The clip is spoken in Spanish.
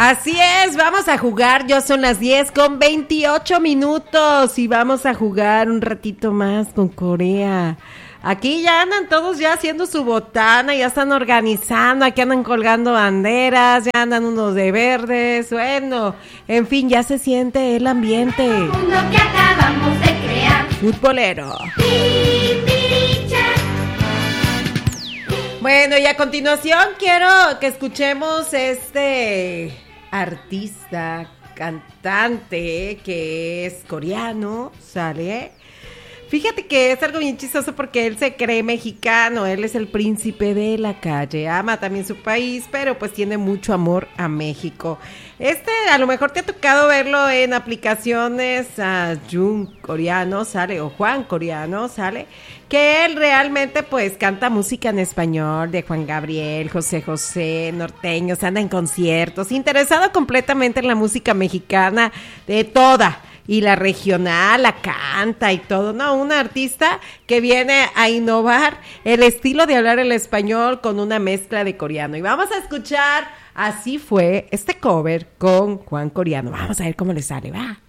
Así es, vamos a jugar, ya son las 10:28 y vamos a jugar un ratito más con Corea. Aquí ya andan todos ya haciendo su botana, ya están organizando, aquí andan colgando banderas, ya andan unos de verdes, bueno, en fin, ya se siente el ambiente. Mundo que acabamos de crear. Futbolero. Bueno, y a continuación quiero que escuchemos este artista, cantante que es coreano, ¿sale? Fíjate que es algo bien chistoso porque él se cree mexicano, él es el príncipe de la calle, ama también su país, pero pues tiene mucho amor a México. A lo mejor te ha tocado verlo en aplicaciones, a Jung coreano, ¿sale? O Juan coreano, ¿sale? Que él realmente pues canta música en español de Juan Gabriel, José José, norteños, anda en conciertos, interesado completamente en la música mexicana de toda. Y la regional, la canta y todo, ¿no? Un artista que viene a innovar el estilo de hablar el español con una mezcla de coreano. Y vamos a escuchar Así Fue, este cover con Juan Coreano. Vamos a ver cómo le sale, va.